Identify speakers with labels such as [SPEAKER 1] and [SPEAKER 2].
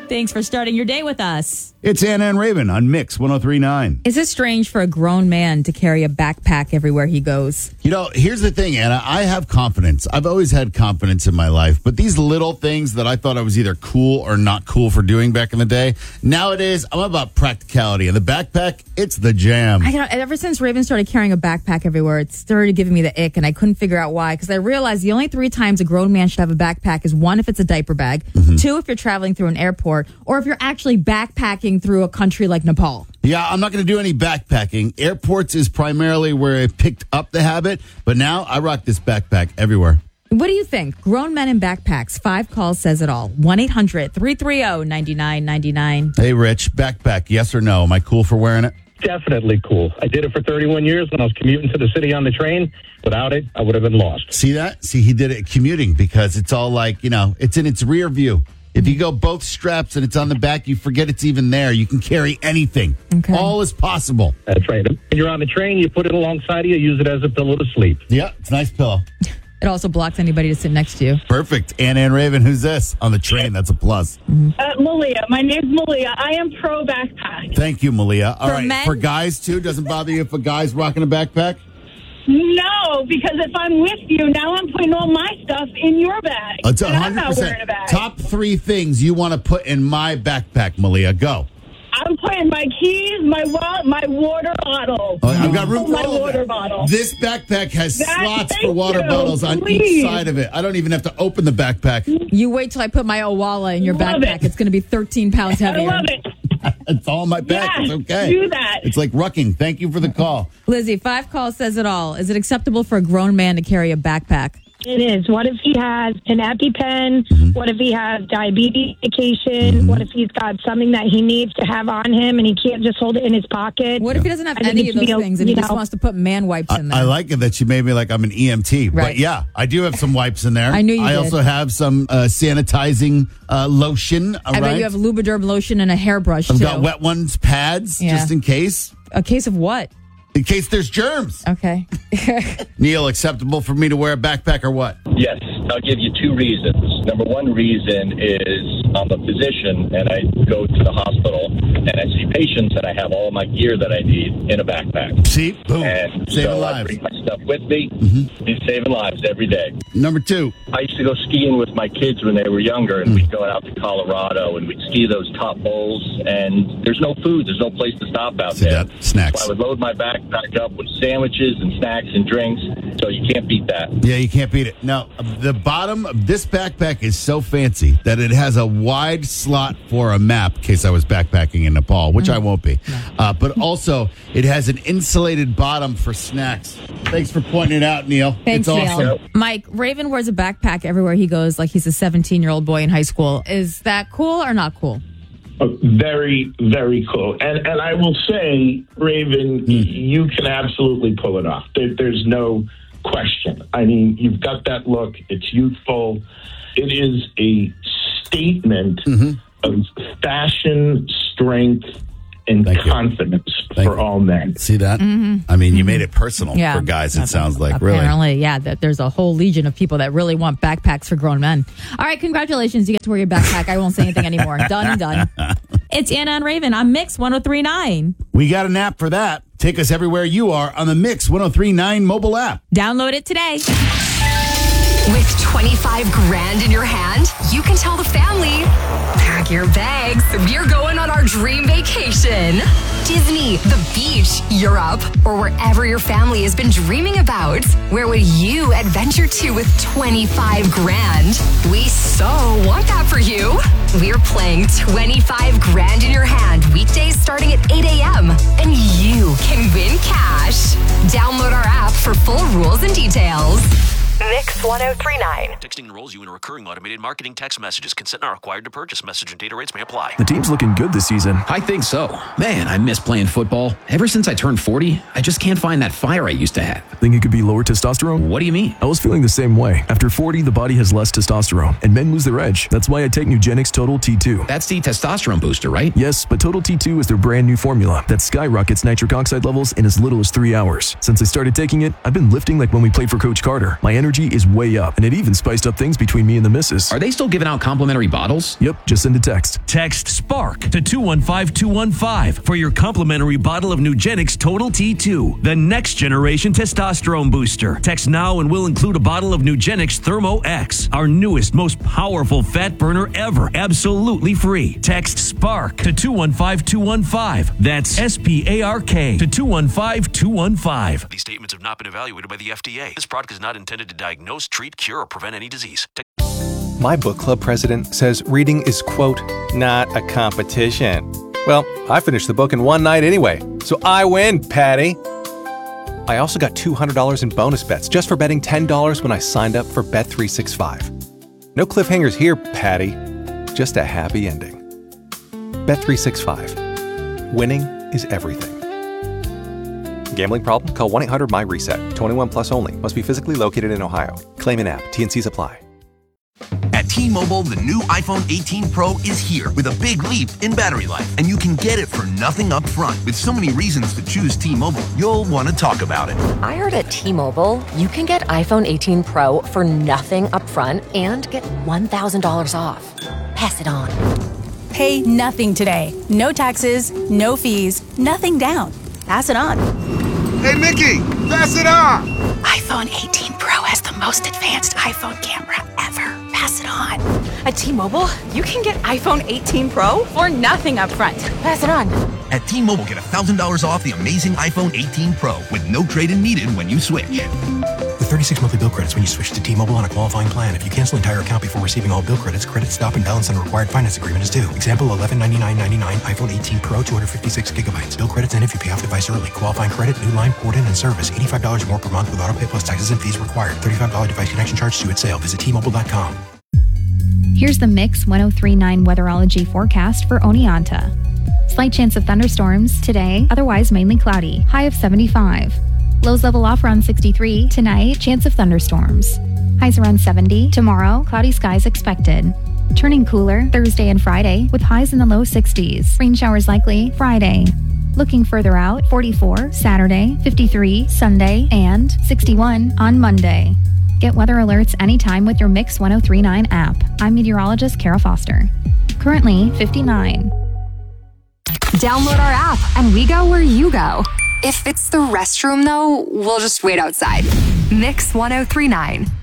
[SPEAKER 1] Thanks for starting your day with us.
[SPEAKER 2] It's Anna and Raven on Mix 103.9.
[SPEAKER 1] Is it strange for a grown man to carry a backpack everywhere he goes?
[SPEAKER 2] You know, here's the thing, Anna. I have confidence. I've always had confidence in my life. But these little things that I thought I was either cool or not cool for doing back in the day, nowadays, I'm about practicality. And the backpack, it's the jam.
[SPEAKER 1] Ever since Raven started carrying a backpack everywhere, it started giving me the ick, and I couldn't figure out why. Because I realized the only 3 times a grown man should have a backpack is 1, if it's a diaper bag, 2, if you're traveling through an airport, or if you're actually backpacking through a country like Nepal.
[SPEAKER 2] Yeah, I'm not going to do any backpacking. Airports is primarily where I picked up the habit, but now I rock this backpack everywhere.
[SPEAKER 1] What do you think? Grown men in backpacks. 5 calls says it all. 1-800-330-9999.
[SPEAKER 2] Hey, Rich, backpack, yes or no? Am I cool for wearing it?
[SPEAKER 3] Definitely cool. I did it for 31 years when I was commuting to the city on the train. Without it, I would have been lost.
[SPEAKER 2] See that? See, he did it commuting because it's all like, it's in its rear view. If you go both straps and it's on the back, you forget it's even there. You can carry anything.
[SPEAKER 1] Okay.
[SPEAKER 2] All is possible.
[SPEAKER 3] That's right. When you're on the train, you put it alongside of you, use it as a pillow to sleep.
[SPEAKER 2] Yeah, it's a nice pillow.
[SPEAKER 1] It also blocks anybody to sit next to you.
[SPEAKER 2] Perfect. Anna and Raven, who's this? On the train, that's a plus.
[SPEAKER 4] Malia. My name's Malia. I am pro backpack.
[SPEAKER 2] Thank you, Malia. All right,
[SPEAKER 1] men?
[SPEAKER 2] for guys, too, doesn't bother you if a guy's rocking a backpack?
[SPEAKER 4] No, because if I'm with you, now I'm putting all my stuff in your bag.
[SPEAKER 2] It's
[SPEAKER 4] and I'm not wearing a
[SPEAKER 2] 100%.
[SPEAKER 4] bag.
[SPEAKER 2] Top 3 things you want to put in my backpack, Malia. Go.
[SPEAKER 4] I'm putting my keys, my wallet, my water bottle.
[SPEAKER 2] Oh, I've got room for
[SPEAKER 4] my
[SPEAKER 2] all of
[SPEAKER 4] water
[SPEAKER 2] that.
[SPEAKER 4] bottle.
[SPEAKER 2] This backpack has slots for
[SPEAKER 4] thank
[SPEAKER 2] water
[SPEAKER 4] you.
[SPEAKER 2] bottles on each
[SPEAKER 4] Please.
[SPEAKER 2] side of it. I don't even have to open the backpack.
[SPEAKER 1] You wait till I put my Owala in your
[SPEAKER 4] Love
[SPEAKER 1] backpack.
[SPEAKER 4] it.
[SPEAKER 1] It's going to be 13 pounds
[SPEAKER 4] I
[SPEAKER 1] heavier.
[SPEAKER 4] love it.
[SPEAKER 2] It's all in my back.
[SPEAKER 4] Yes,
[SPEAKER 2] It's okay.
[SPEAKER 4] do that.
[SPEAKER 2] It's like rucking. Thank you for the call.
[SPEAKER 1] Lizzie, 5 calls says it all. Is it acceptable for a grown man to carry a backpack?
[SPEAKER 5] It is. What if he has an EpiPen? What if he has diabetes medication? What if he's got something that he needs to have on him and he can't just hold it in his pocket?
[SPEAKER 1] What if he doesn't have
[SPEAKER 5] I think
[SPEAKER 1] any
[SPEAKER 5] it
[SPEAKER 1] of
[SPEAKER 5] should
[SPEAKER 1] those
[SPEAKER 5] be,
[SPEAKER 1] things and he
[SPEAKER 5] you
[SPEAKER 1] just
[SPEAKER 5] know,
[SPEAKER 1] wants to put man wipes in there?
[SPEAKER 2] I like it that she made me like I'm an EMT.
[SPEAKER 1] Right.
[SPEAKER 2] But yeah, I do have some wipes in there.
[SPEAKER 1] I knew you
[SPEAKER 2] I
[SPEAKER 1] did.
[SPEAKER 2] also have some sanitizing lotion.
[SPEAKER 1] I bet you have Lubriderm lotion and a hairbrush,
[SPEAKER 2] I've
[SPEAKER 1] too.
[SPEAKER 2] got Wet Ones pads
[SPEAKER 1] Yeah.
[SPEAKER 2] just in case.
[SPEAKER 1] A case of what?
[SPEAKER 2] In case there's germs.
[SPEAKER 1] Okay.
[SPEAKER 2] Neil, acceptable for me to wear a backpack or what?
[SPEAKER 6] Yes, I'll give you 2 reasons. Number 1 reason is I'm a physician and I go to the hospital and I see patients and I have all my gear that I need in a backpack.
[SPEAKER 2] See? Boom.
[SPEAKER 6] And
[SPEAKER 2] Saving
[SPEAKER 6] so I
[SPEAKER 2] lives.
[SPEAKER 6] bring my stuff with me. It's saving lives every day.
[SPEAKER 2] Number 2.
[SPEAKER 6] I used to go skiing with my kids when they were younger, and we'd go out to Colorado and we'd ski those top bowls, and there's no food, there's no place to stop out
[SPEAKER 2] See
[SPEAKER 6] there.
[SPEAKER 2] that? Snacks.
[SPEAKER 6] So I would load my backpack up with sandwiches and snacks and drinks, so you can't beat that.
[SPEAKER 2] Yeah, you can't beat it. Now, the bottom of this backpack is so fancy that it has a wide slot for a map in case I was backpacking in Nepal, which I won't be. But also, it has an insulated bottom for snacks. Thanks for pointing it out, Neil.
[SPEAKER 1] Thanks,
[SPEAKER 2] it's awesome.
[SPEAKER 1] Neil. Mike, Raven wears a backpack everywhere he goes like he's a 17-year-old boy in high school. Is that cool or not cool?
[SPEAKER 7] Very, very cool. And I will say, Raven, you can absolutely pull it off. There's no question. I mean, you've got that look. It's youthful. It is a statement of fashion, strength, and
[SPEAKER 2] Thank you.
[SPEAKER 7] confidence
[SPEAKER 2] Thank
[SPEAKER 7] for
[SPEAKER 2] you.
[SPEAKER 7] all men.
[SPEAKER 2] See that? I mean, you made it personal for guys, it sounds like. Really.
[SPEAKER 1] Apparently, yeah, that there's a whole legion of people that really want backpacks for grown men. All right, congratulations. You get to wear your backpack. I won't say anything anymore. Done and done. It's Anna and Raven on Mix 103.9.
[SPEAKER 2] We got an app for that. Take us everywhere you are on the Mix 103.9 mobile app.
[SPEAKER 1] Download it today.
[SPEAKER 8] With 25 grand in your hand, you can tell the family, pack your bags, we're going on our dream vacation. Disney, the beach, Europe, or wherever your family has been dreaming about. Where would you adventure to with 25 grand? We so want that for you. We're playing 25 grand in your hand weekdays starting at 8 a.m. And you can win cash. Download our app for full rules and details. Mix 1039.
[SPEAKER 9] Texting enrolls you in recurring automated marketing text messages. Consent not required to purchase. Message and data rates may apply.
[SPEAKER 10] The team's looking good this season.
[SPEAKER 11] I think so. Man, I miss playing football. Ever since I turned 40, I just can't find that fire I used to have.
[SPEAKER 10] Think it could be lower testosterone?
[SPEAKER 11] What do you mean?
[SPEAKER 10] I was feeling the same way. After 40, the body has less testosterone, and men lose their edge. That's why I take Nugenix Total T2.
[SPEAKER 11] That's the testosterone booster, right?
[SPEAKER 10] Yes, but Total T2 is their brand new formula that skyrockets nitric oxide levels in as little as 3 hours. Since I started taking it, I've been lifting like when we played for Coach Carter. My energy energy is way up, and it even spiced up things between me and the missus.
[SPEAKER 11] Are they still giving out complimentary bottles?
[SPEAKER 10] Yep, just send a text.
[SPEAKER 12] Text SPARK to 215-215 for your complimentary bottle of Nugenix Total T2, the next generation testosterone booster. Text now and we'll include a bottle of Nugenix Thermo X, our newest, most powerful fat burner ever, absolutely free. Text SPARK to 215-215. That's SPARK to 215-215.
[SPEAKER 9] These statements have not been evaluated by the FDA. This product is not intended to diagnose, treat, cure, or prevent any disease.
[SPEAKER 13] My book club president says reading is, quote, not a competition. Well, I finished the book in one night anyway, so I win, Patty. I also got $200 in bonus bets just for betting $10 when I signed up for Bet365. No cliffhangers here, Patty. Just a happy ending. Bet365. Winning is everything. Gambling problem? Call 1-800-MY-RESET. 21 plus only. Must be physically located in Ohio. Claim in app. T&Cs apply.
[SPEAKER 14] At T-Mobile, the new iPhone 18 Pro is here with a big leap in battery life. And you can get it for nothing up front. With so many reasons to choose T-Mobile, you'll want to talk about it.
[SPEAKER 15] I heard at T-Mobile, you can get iPhone 18 Pro for nothing up front and get $1,000 off. Pass it on.
[SPEAKER 16] Pay nothing today. No taxes, no fees, nothing down. Pass it on.
[SPEAKER 17] Hey, Mickey, pass it on.
[SPEAKER 16] iPhone 18 Pro has the most advanced iPhone camera ever. Pass it on.
[SPEAKER 18] At T-Mobile, you can get iPhone 18 Pro for nothing up front. Pass it on.
[SPEAKER 14] At T-Mobile, get $1,000 off the amazing iPhone 18 Pro with no trade-in needed when you switch.
[SPEAKER 19] With 36 monthly bill credits when you switch to T-Mobile on a qualifying plan. If you cancel an entire account before receiving all bill credits, credit stop and balance on a required finance agreement is due. Example, $1199.99 iPhone 18 Pro, 256 gigabytes. Bill credits end if you pay off device early. Qualifying credit, new line, port in, and service. $85 more per month with autopay plus taxes and fees required. $35 device connection charge due at sale. Visit T-Mobile.com.
[SPEAKER 20] Here's the Mix 1039 weatherology forecast for Oneonta. Slight chance of thunderstorms today, otherwise mainly cloudy. High of 75. Lows level off around 63. Tonight, chance of thunderstorms. Highs around 70. Tomorrow, cloudy skies expected. Turning cooler Thursday and Friday with highs in the low 60s. Rain showers likely Friday. Looking further out, 44 Saturday, 53 Sunday, and 61 on Monday. Get weather alerts anytime with your Mix 1039 app. I'm meteorologist Kara Foster. Currently 59.
[SPEAKER 8] Download our app and we go where you go. If it's the restroom, though, we'll just wait outside. Mix 1039.